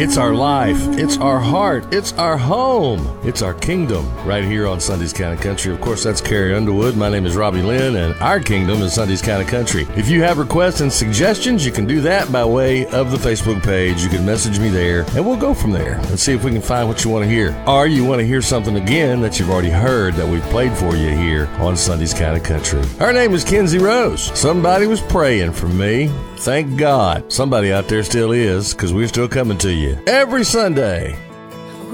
It's our life. It's our heart. It's our home. It's our kingdom right here on Sunday's Kind of Country. Of course, that's Carrie Underwood. My name is Robbie Lynn, and our kingdom is Sunday's Kind of Country. If you have requests and suggestions, you can do that by way of the Facebook page. You can message me there, and we'll go from there and see if we can find what you want to hear. Or you want to hear something again that you've already heard that we've played for you here on Sunday's Kind of Country. Her name is Kenzie Rose. Somebody was praying for me. Thank God. Somebody out there still is, because we're still coming to you every Sunday